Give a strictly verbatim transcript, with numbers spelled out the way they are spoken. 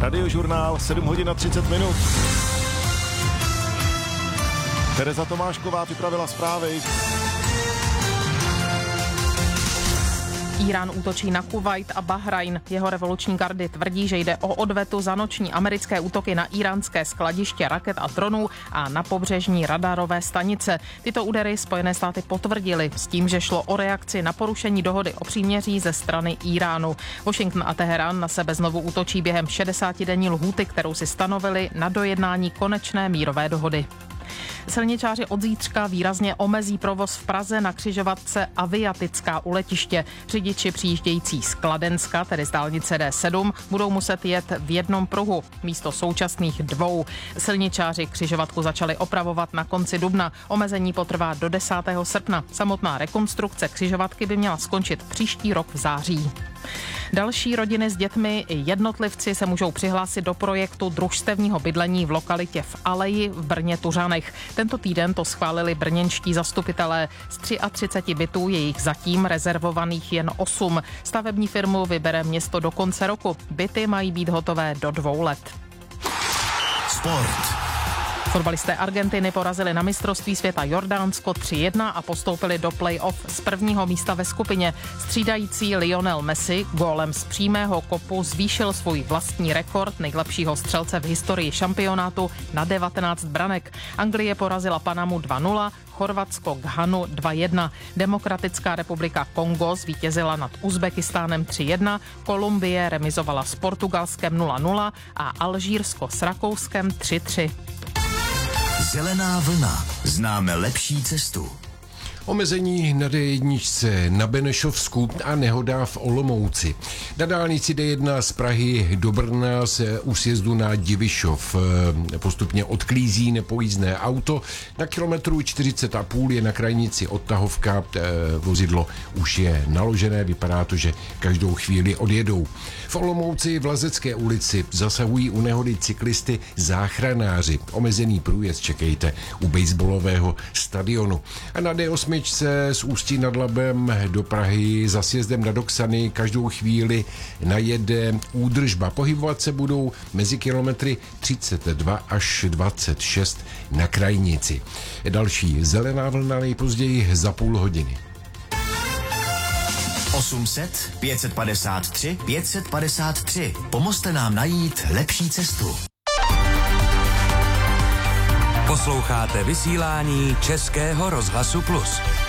Radiožurnál sedm hodin a třicet minut. Tereza Tomášková připravila zprávy. Írán útočí na Kuvajt a Bahrajn. Jeho revoluční gardy tvrdí, že jde o odvetu za noční americké útoky na íránské skladiště raket a dronů a na pobřežní radarové stanice. Tyto údery Spojené státy potvrdily s tím, že šlo o reakci na porušení dohody o příměří ze strany Íránu. Washington a Teherán na sebe znovu útočí během šedesátidenní lhůty, kterou si stanovili na dojednání konečné mírové dohody. Silničáři od zítřka výrazně omezí provoz v Praze na křižovatce Aviatická u letiště. Řidiči přijíždějící z Kladenska, tedy z dálnice D sedm, budou muset jet v jednom pruhu místo současných dvou. Silničáři křižovatku začali opravovat na konci dubna. Omezení potrvá do desátého srpna. Samotná rekonstrukce křižovatky by měla skončit příští rok v září. Další rodiny s dětmi i jednotlivci se můžou přihlásit do projektu družstevního bydlení v lokalitě v Aleji v Brně Tuřanech. Tento týden to schválili brněnští zastupitelé. Z třiatřiceti bytů je jich zatím rezervovaných jen osm. Stavební firmu vybere město do konce roku. Byty mají být hotové do dvou let. Sport. Fotbalisté Argentiny porazili na mistrovství světa Jordánsko tři jedna a postoupili do play-off z prvního místa ve skupině. Střídající Lionel Messi gólem z přímého kopu zvýšil svůj vlastní rekord nejlepšího střelce v historii šampionátu na devatenáct branek. Anglie porazila Panamu dva nula, Chorvatsko Ghanu dva jedna. Demokratická republika Kongo zvítězila nad Uzbekistánem tři jedna, Kolumbie remizovala s Portugalskem nula nula a Alžírsko s Rakouskem tři tři. Zelená vlna. Známe lepší cestu. Omezení na D jedna na Benešovsku a nehoda v Olomouci. Na dálnici D jedna z Prahy do Brna se u sjezdu na Divišov postupně odklízí nepojízdné auto. Na kilometru čtyřicet a půl je na krajnici odtahovka, vozidlo už je naložené, vypadá to, že každou chvíli odjedou. V Olomouci v Lazecké ulici zasahují u nehody cyklisty záchranáři. Omezený průjezd čekejte u baseballového stadionu. A na D osm z Ústí nad Labem do Prahy za sjezdem na Doksany každou chvíli najede údržba. Pohybovat se budou mezi kilometry třicet dva až dvacet šest na krajnici. Další zelená vlna nejpozději za půl hodiny. osm set pět padesát tři pět padesát tři. Pomozte nám najít lepší cestu. Posloucháte vysílání Českého rozhlasu Plus.